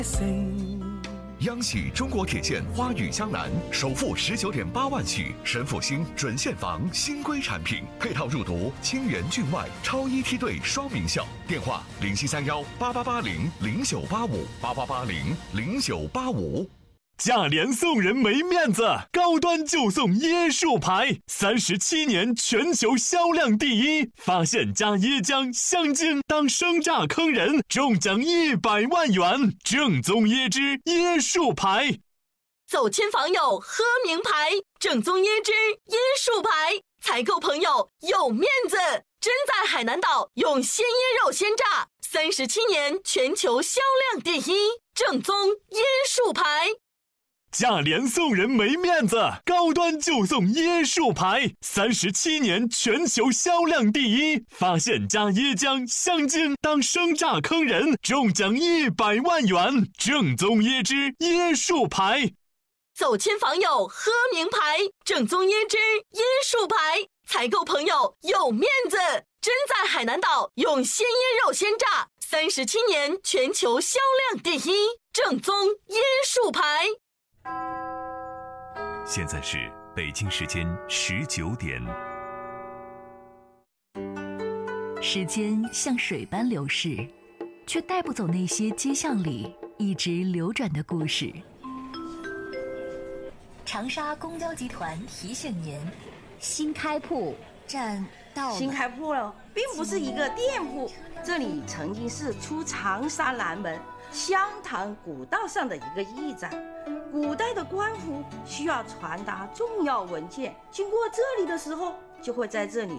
央喜中国铁建花语江南首付19.8万起，神府新准现房新规产品，配套入读清源郡外超一梯队双名校。电话07318880098588800985。 价廉送人没面子，高端就送椰树牌，37年全球销量第一。发现加椰浆、香精当生榨坑人，中奖100万元。正宗椰汁椰树牌， 走亲访友喝名牌，正宗椰汁椰树牌，采购朋友有面子。真在海南岛用鲜椰肉鲜榨，37年全球销量第一，正宗椰树牌。 价廉送人没面子，高端就送椰树牌，37年全球销量第一。发现加椰浆、香精当生榨坑人，中奖100万元。正宗椰汁椰树牌， 走亲访友喝名牌，正宗椰汁椰树牌，采购朋友有面子。真在海南岛用鲜椰肉鲜榨，37年全球销量第一，正宗椰树牌。 现在是北京时间19点。 时间像水般流逝，却带不走那些街巷里一直流转的故事。长沙公交集团提醒您：新开铺站到了。 新开铺了，并不是一个店铺，这里曾经是出长沙南门湘潭古道上的一个驿站。古代的官府需要传达重要文件，经过这里的时候，就会在这里